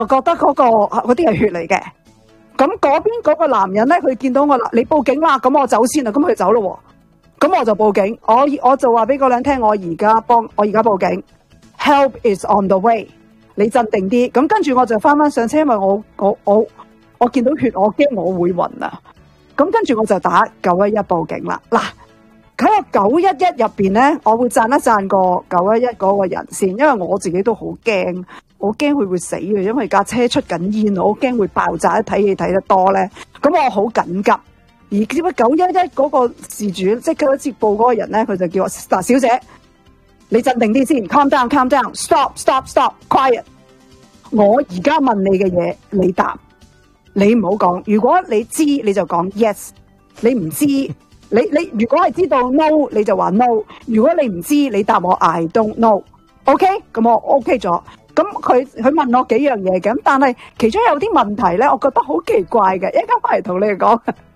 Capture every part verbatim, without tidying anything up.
我覺得嗰、嗰個嗰啲係血嚟嘅。咁嗰邊嗰個男人咧，佢見到我啦，你報警啦，咁我走先啦，咁佢走咯。咁我就報警，我我就話俾嗰兩聽，我而家幫我而家報警 ，Help is on the way。你鎮定啲。咁跟住我就翻翻上車，因為我我我我見到血，我驚我會暈啊。咁跟住我就打九一一報警啦。嗱，喺個九一一入邊咧，我會讚一讚個九一一嗰個人先，因為我自己都好驚。我驚佢會死嘅，因為架車出緊煙，我驚會爆炸。睇戲睇得多咧，咁我好緊急。而點解九一一嗰個事主，即係佢接報嗰個人咧，佢就叫我嗱，小姐，你鎮定啲先 ，calm down，calm down，stop stop stop，quiet。我而家問你嘅嘢，你答，你唔好講。如果你知你就講 yes， 你唔知你你如果係知道 no， 你就話 no。如果你唔知，你答我 I don't know。OK， 咁我 OK 咗。咁佢佢問我幾樣嘢嘅，咁但係其中有啲問題咧，我覺得好奇怪嘅，一陣間翻嚟同你哋講。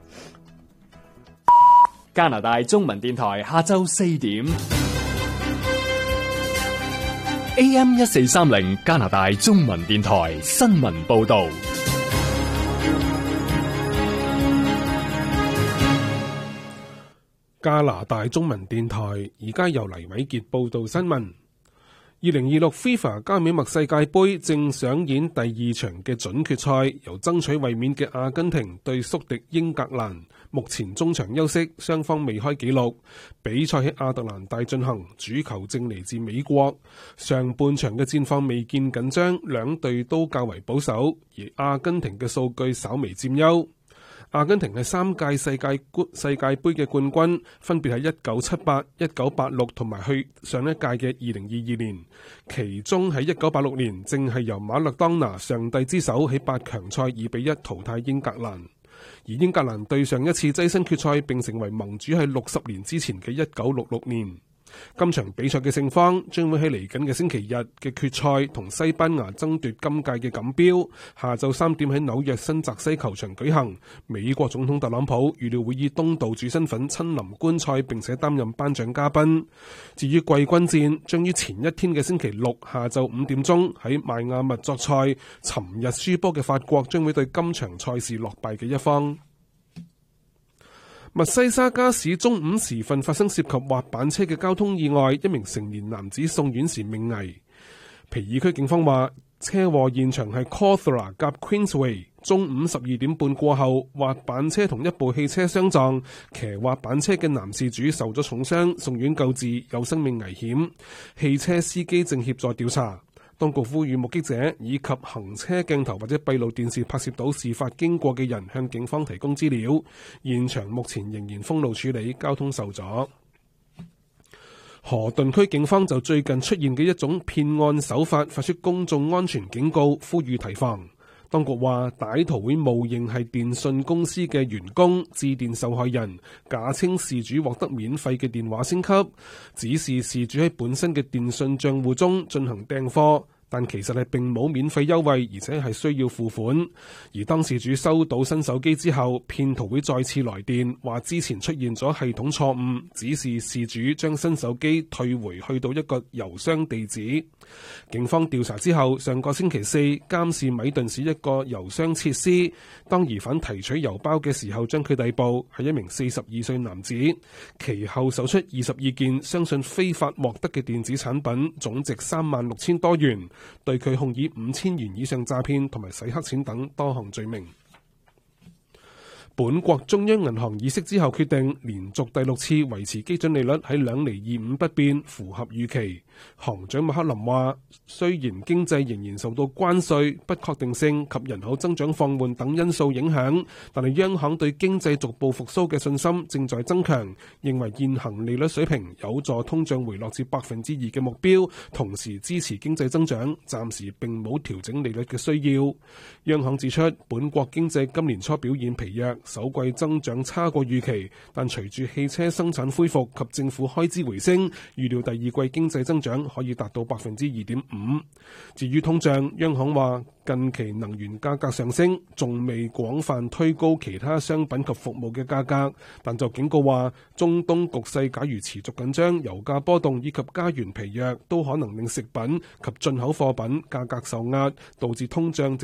加拿大中文電台下晝四點 A M 一四三零，加拿大中文電台新聞報道。 加拿大中文電台而家由黎偉傑報道新聞。二零二六 FIFA 加美墨世界盃正上演第二場嘅準決賽，由爭取衛冕嘅阿根廷對宿敵英格蘭。目前中場休息，雙方未開紀錄。比賽喺亞特蘭大進行，主球證嚟自美國。上半場嘅戰況未見緊張，兩隊都較為保守，而阿根廷嘅數據稍微佔優。阿根廷係三屆世界世界盃嘅冠軍，分別係一九七八、一九八六同埋去上一屆嘅二零二二年。其中喺一九八六年，正係由馬勒當拿上帝之手喺八強賽二比一淘汰英格蘭。而英格蘭對上一次躋身決賽並成為盟主係六十年之前嘅一九六六年。今場比賽嘅勝方將會喺嚟緊嘅星期日嘅決賽同西班牙爭奪今屆嘅錦標，下晝三點喺紐約新澤西球場舉行。美國總統特朗普預料會以東道主身份親臨觀賽，並且擔任頒獎嘉賓。至於季軍戰，將於前一天嘅星期六下晝五點鐘喺邁阿密作賽。尋日輸波嘅法國將會對今場賽事落敗嘅一方。密西沙加市中午時分發生涉及滑板車嘅交通意外，一名成年男子送院時命危。皮爾區警方話，車禍現場係 Cawthra 夾 Queensway， 中午十二點半過後，滑板車同一部汽車相撞，騎滑板車嘅男事主受咗重傷，送院救治，有生命危險。汽車司機正協助調查。當局呼籲目擊者以及行車鏡頭或者閉路電視拍攝到事發經過嘅人向警方提供資料。現場目前仍然封路處理，交通受阻。河頓區警方就最近出現嘅一種騙案手法發出公眾安全警告，呼籲提防。當局話，歹徒會冒認係電信公司嘅員工，致電受害人，假稱事主獲得免費嘅電話升級，指示事主喺本身嘅電信帳戶中進行訂貨。但其實係並冇免費優惠，而且係需要付款。而當事主收到新手機之後，騙徒會再次來電，話之前出現咗系統錯誤，指示事主將新手機退回去到一個郵箱地址。警方調查之後，上個星期四監視米頓市一個郵箱設施，當疑犯提取郵包嘅時候，將佢逮捕，係一名四十二歲男子。其後搜出二十二件相信非法獲得嘅電子產品，總值三萬六千多元。對佢控以五千元以上詐騙同埋洗黑錢等多項罪名。本國中央銀行議息之後決定，連續第六次維持基準利率喺兩厘二五不變，符合預期。行長麥克林話，雖然經濟仍然受到關稅、不確定性及人口增長放緩等因素影響，但係央行對經濟逐步復甦嘅信心正在增強，認為現行利率水平有助通脹回落至百分之二嘅目標，同時支持經濟增長，暫時並冇調整利率嘅需要。央行指出，本國經濟今年初表現疲弱， 首季增長差過預期，但隨住汽車生產恢復及政府開支回升，預料第二季經濟增長可以達到百分之二點五。至於通脹，央行話近期能源價格上升，仲未廣泛推高其他商品及服務嘅價格，但就警告話，中東局勢假如持續緊張，油價波動以及加元疲弱，都可能令食品及進口貨品價格受壓，導致通脹